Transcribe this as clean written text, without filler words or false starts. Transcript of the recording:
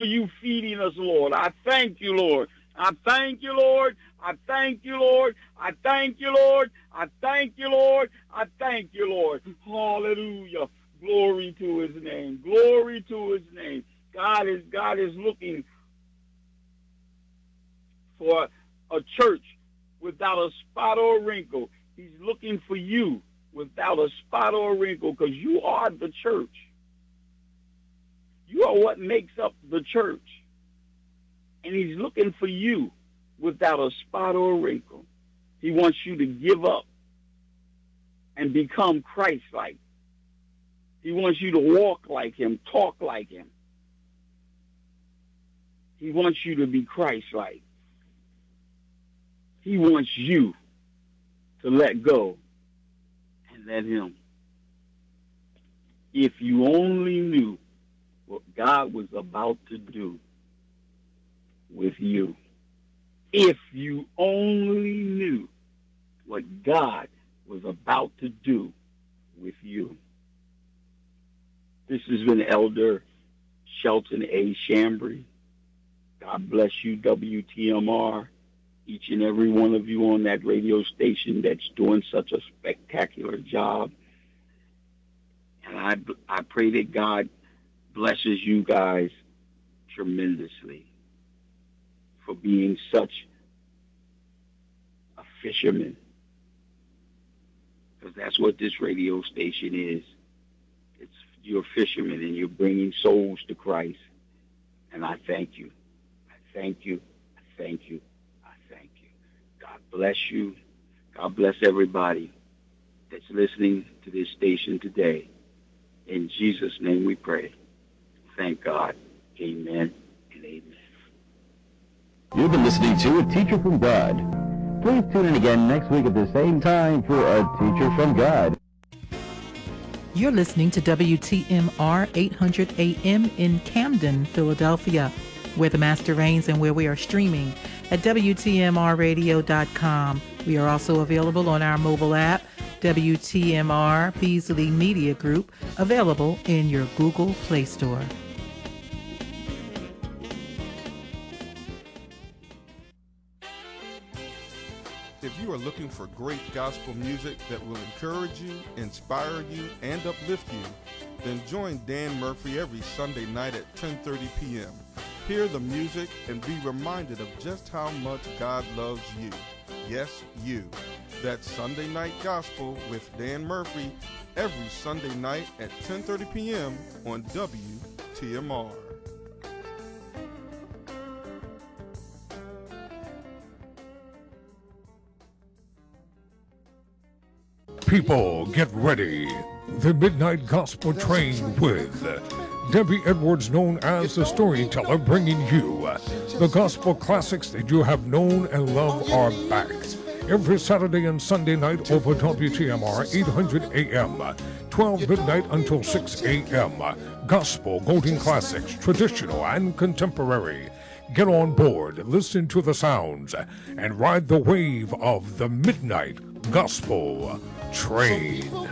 you feeding us, Lord. I thank you, Lord. I thank you, Lord. I thank you, Lord. I thank you, Lord. I thank you, Lord. I thank you, Lord. Hallelujah. Glory to his name. Glory to his name. God is looking for a church without a spot or a wrinkle. He's looking for you without a spot or a wrinkle, because you are the church. You are what makes up the church. And he's looking for you without a spot or a wrinkle. He wants you to give up and become Christ-like. He wants you to walk like him, talk like him. He wants you to be Christ-like. He wants you to let go and let him. If you only knew what God was about to do with you. If you only knew what God was about to do with you. This has been Elder Shelton A. Chambry. God bless you, WTMR. Each and every one of you on that radio station that's doing such a spectacular job. And I pray that God blesses you guys tremendously for being such a fisherman. Because that's what this radio station is. You're a fisherman, and you're bringing souls to Christ. And I thank you. I thank you. I thank you. I thank you. God bless you. God bless everybody that's listening to this station today. In Jesus' name we pray. Thank God. Amen and amen. You've been listening to A Teacher from God. Please tune in again next week at the same time for A Teacher from God. You're listening to WTMR 800 AM in Camden, Philadelphia, where the Master reigns and where we are streaming at WTMRradio.com. We are also available on our mobile app, WTMR Beasley Media Group, available in your Google Play Store. If you are looking for great gospel music that will encourage you, inspire you, and uplift you, then join Dan Murphy every Sunday night at 10:30 p.m. Hear the music and be reminded of just how much God loves you. Yes, you. That's Sunday Night Gospel with Dan Murphy every Sunday night at 10:30 p.m. on WTMR. People, get ready. The Midnight Gospel Train with Debbie Edwards, known as the Storyteller, bringing you the gospel classics that you have known and loved are back. Every Saturday and Sunday night over WTMR 800 AM, 12 midnight until 6 a.m. Gospel, golden classics, traditional and contemporary. Get on board, listen to the sounds, and ride the wave of the Midnight Gospel Train.